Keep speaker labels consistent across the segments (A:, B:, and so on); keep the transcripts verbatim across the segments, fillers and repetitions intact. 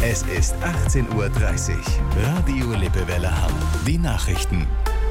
A: Es ist achtzehn Uhr dreißig. Radio Lippewelle Hamm. Die Nachrichten.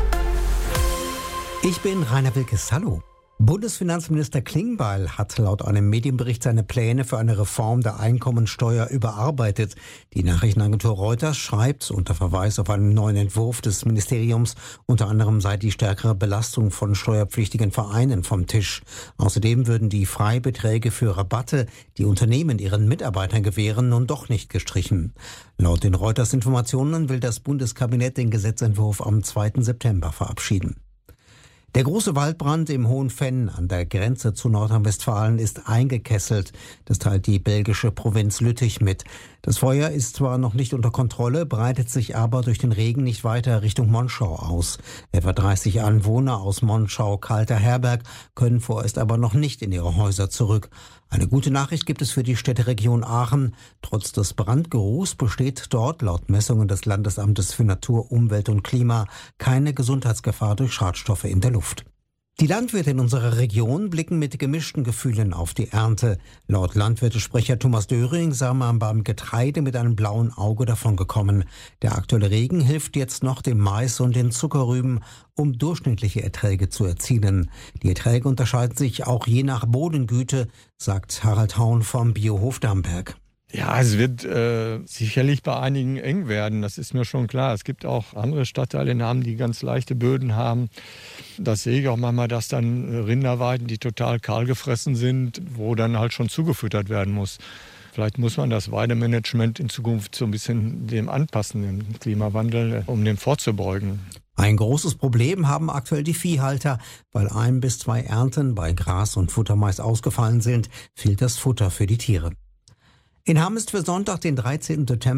B: Ich bin Rainer Wilkes. Hallo. Bundesfinanzminister Klingbeil hat laut einem Medienbericht seine Pläne für eine Reform der Einkommensteuer überarbeitet. Die Nachrichtenagentur Reuters schreibt unter Verweis auf einen neuen Entwurf des Ministeriums, unter anderem sei die stärkere Belastung von steuerpflichtigen Vereinen vom Tisch. Außerdem würden die Freibeträge für Rabatte, die Unternehmen ihren Mitarbeitern gewähren, nun doch nicht gestrichen. Laut den Reuters-Informationen will das Bundeskabinett den Gesetzentwurf am zweiten September verabschieden. Der große Waldbrand im Hohenfenn an der Grenze zu Nordrhein-Westfalen ist eingekesselt. Das teilt die belgische Provinz Lüttich mit. Das Feuer ist zwar noch nicht unter Kontrolle, breitet sich aber durch den Regen nicht weiter Richtung Monschau aus. Etwa dreißig Anwohner aus Monschau-Kalter-Herberg können vorerst aber noch nicht in ihre Häuser zurück. Eine gute Nachricht gibt es für die Städteregion Aachen. Trotz des Brandgeruchs besteht dort laut Messungen des Landesamtes für Natur, Umwelt und Klima keine Gesundheitsgefahr durch Schadstoffe in der Luft. Die Landwirte in unserer Region blicken mit gemischten Gefühlen auf die Ernte. Laut Landwirtesprecher Thomas Döring sei man beim Getreide mit einem blauen Auge davongekommen. Der aktuelle Regen hilft jetzt noch dem Mais und den Zuckerrüben, um durchschnittliche Erträge zu erzielen. Die Erträge unterscheiden sich auch je nach Bodengüte, sagt Harald Haun vom Biohof Damberg.
C: Ja, es wird äh, sicherlich bei einigen eng werden, das ist mir schon klar. Es gibt auch andere Stadtteile in Hamm, die ganz leichte Böden haben. Das sehe ich auch manchmal, dass dann Rinderweiden, die total kahl gefressen sind, wo dann halt schon zugefüttert werden muss. Vielleicht muss man das Weidemanagement in Zukunft so ein bisschen dem anpassen, dem Klimawandel, um dem vorzubeugen.
B: Ein großes Problem haben aktuell die Viehhalter. Weil ein bis zwei Ernten bei Gras und Futtermais ausgefallen sind, fehlt das Futter für die Tiere. In Hamm ist für Sonntag, den dreizehnten September